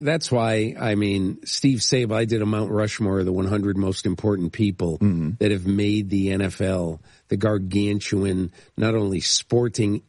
That's why, I mean, Steve Sabol, I did a Mount Rushmore of the 100 most important people that have made the NFL the gargantuan, not only sporting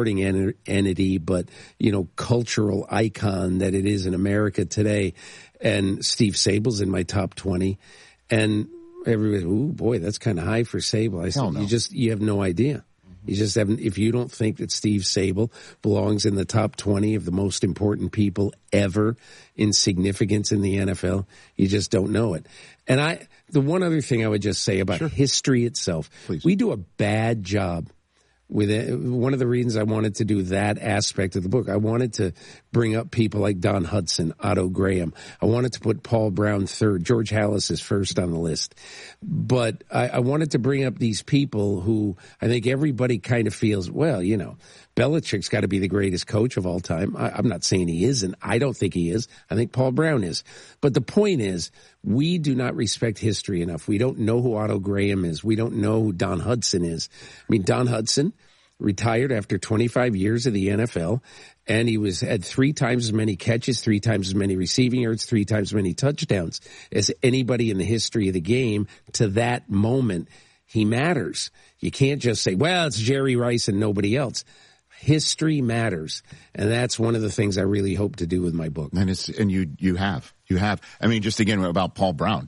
entity, but, you know, cultural icon that it is in America today. And Steve Sabol's in my top 20. And everybody, ooh, boy, that's kind of high for Sabol. I said, no. you have no idea. You just haven't, if you don't think that Steve Sabol belongs in the top 20 of the most important people ever in significance in the NFL, you just don't know it. And the one other thing I would just say about history itself, please. We do a bad job with it. One of the reasons I wanted to do that aspect of the book, I wanted to bring up people like Don Hudson, Otto Graham. I wanted to put Paul Brown third. George Halas is first on the list. But I wanted to bring up these people who I think everybody kind of feels, well, you know, Belichick's got to be the greatest coach of all time. I'm not saying he isn't. I don't think he is. I think Paul Brown is. But the point is, we do not respect history enough. We don't know who Otto Graham is. We don't know who Don Hudson is. I mean, Don Hudson retired after 25 years of the NFL, and he had 3 times as many catches, 3 times as many receiving yards, 3 times as many touchdowns as anybody in the history of the game. To that moment, he matters. You can't just say, well, it's Jerry Rice and nobody else. History matters, and that's one of the things I really hope to do with my book. And you have. I mean, just again about Paul Brown.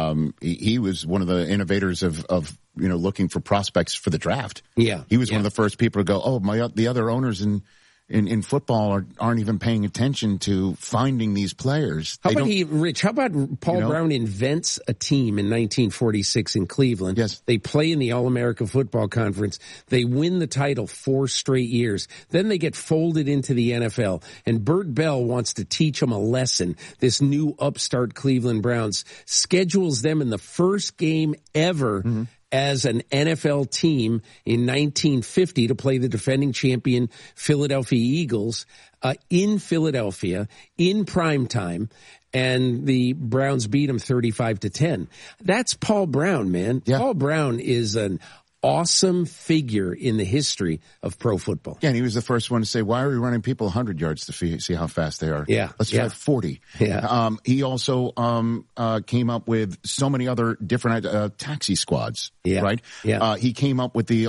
He was one of the innovators of you know, looking for prospects for the draft. Yeah. He was one of the first people to go, oh, the other owners in football aren't even paying attention to finding these players. How about Paul Brown invents a team in 1946 in Cleveland? Yes. They play in the All-America Football Conference. They win the title 4 straight years. Then they get folded into the NFL. And Bert Bell wants to teach them a lesson. This new upstart Cleveland Browns schedules them in the first game ever as an NFL team in 1950 to play the defending champion Philadelphia Eagles in Philadelphia in prime time, and the Browns beat them 35-10. That's Paul Brown, man. Yeah. Paul Brown is an awesome figure in the history of pro football. Yeah, and he was the first one to say, why are we running people 100 yards to see how fast they are? Yeah. Let's try 40. Yeah. He also came up with so many other different taxi squads, right? Yeah. He came up with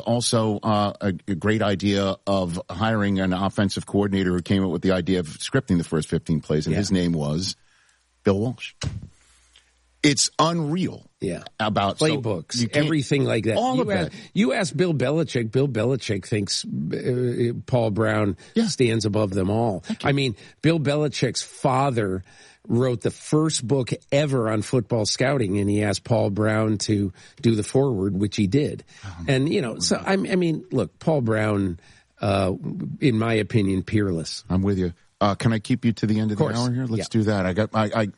a great idea of hiring an offensive coordinator who came up with the idea of scripting the first 15 plays, and his name was Bill Walsh. It's unreal. Yeah. About playbooks, everything like that. All of that. You ask Bill Belichick. Bill Belichick thinks Paul Brown stands above them all. I mean, Bill Belichick's father wrote the first book ever on football scouting, and he asked Paul Brown to do the foreword, which he did. And, you know, so I mean, look, Paul Brown, in my opinion, peerless. I'm with you. Can I keep you to the end of the hour here? Let's do that.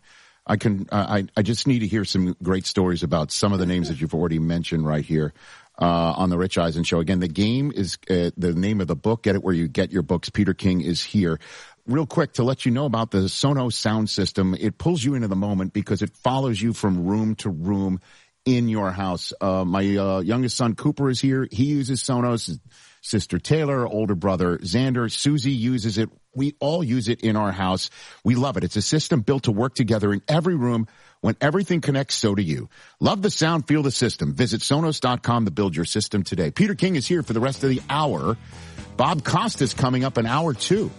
I just need to hear some great stories about some of the names that you've already mentioned right here on the Rich Eisen Show. Again, the game is the name of the book. Get it where you get your books. Peter King is here. Real quick, to let you know about the Sonos sound system, it pulls you into the moment because it follows you from room to room in your house. My youngest son, Cooper, is here. He uses Sonos. Sister Taylor, older brother Xander, Susie uses it. We all use it in our house. We love it. It's a system built to work together in every room. When everything connects, so do you. Love the sound, feel the system. Visit Sonos.com to build your system today. Peter King is here for the rest of the hour. Bob Costas coming up in hour 2.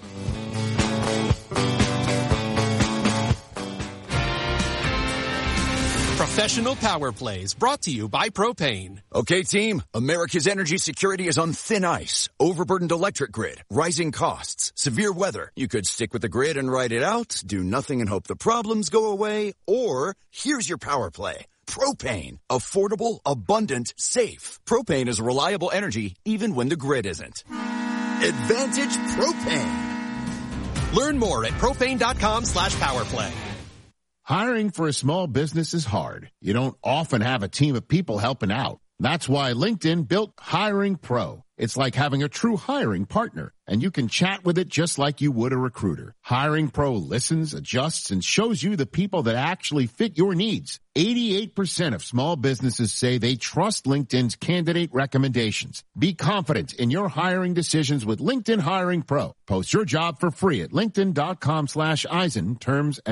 Professional Power Plays, brought to you by Propane. Okay, team, America's energy security is on thin ice. Overburdened electric grid, rising costs, severe weather. You could stick with the grid and ride it out, do nothing and hope the problems go away, or here's your power play. Propane. Affordable, abundant, safe. Propane is reliable energy even when the grid isn't. Advantage Propane. Learn more at propane.com/powerplay. Hiring for a small business is hard. You don't often have a team of people helping out. That's why LinkedIn built Hiring Pro. It's like having a true hiring partner, and you can chat with it just like you would a recruiter. Hiring Pro listens, adjusts, and shows you the people that actually fit your needs. 88% of small businesses say they trust LinkedIn's candidate recommendations. Be confident in your hiring decisions with LinkedIn Hiring Pro. Post your job for free at linkedin.com/Eisen. Terms